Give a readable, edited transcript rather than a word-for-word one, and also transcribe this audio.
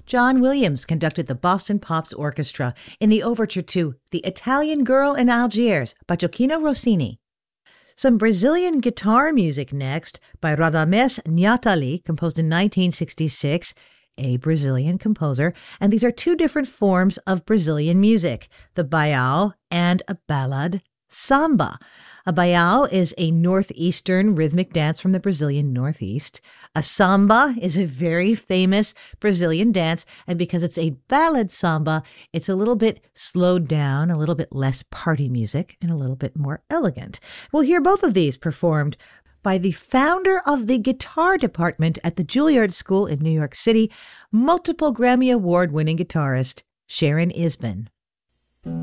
John Williams conducted the Boston Pops Orchestra in the overture to The Italian Girl in Algiers by Gioacchino Rossini. Some Brazilian guitar music next by Radamés Nhatali, composed in 1966, a Brazilian composer, and these are two different forms of Brazilian music, the baião and a ballad samba. A baião is a northeastern rhythmic dance from the Brazilian Northeast. A samba is a very famous Brazilian dance, and because it's a ballad samba, it's a little bit slowed down, a little bit less party music, and a little bit more elegant. We'll hear both of these performed by the founder of the guitar department at the Juilliard School in New York City, multiple Grammy Award-winning guitarist Sharon Isbin.